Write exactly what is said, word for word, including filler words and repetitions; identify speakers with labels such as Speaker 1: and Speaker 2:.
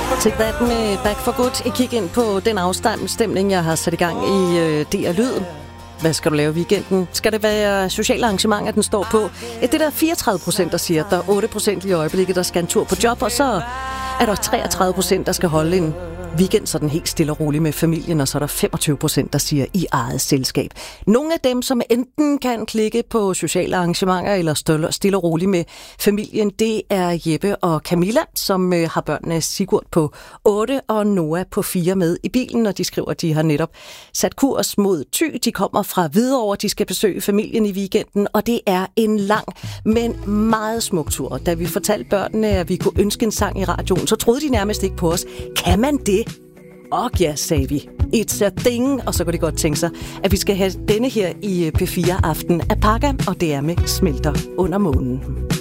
Speaker 1: Take that med Back for Good. I kigger ind på den afstemning, jeg har sat i gang i øh, D R Lyd. Hvad skal du lave i weekenden? Skal det være sociale arrangementer, den står på? Det er der fireogtredive procent, der siger, der er otte procent i øjeblikket, der skal en tur på job, og så er der treogtredive procent, der skal holde en weekend sådan helt stille og roligt med familien, og så er der femogtyve procent, der siger i eget selskab. Nogle af dem, som enten kan klikke på sociale arrangementer eller stille og roligt med familien, det er Jeppe og Camilla, som øh, har børnene Sigurd på otte og Noah på fire med i bilen, og de skriver, at de har netop sat kurs mod Thy. De kommer fra Hvidovre, de skal besøge familien i weekenden, og det er en lang, men meget smuk tur. Da vi fortalte børnene, at vi kunne ønske en sang i radioen, så troede de nærmest ikke på os. Kan man det? Og ja, sagde vi. It's a thing. Og så kunne de godt tænke sig, at vi skal have denne her i P fire Aften af Paga, og det er med Smelter under månen.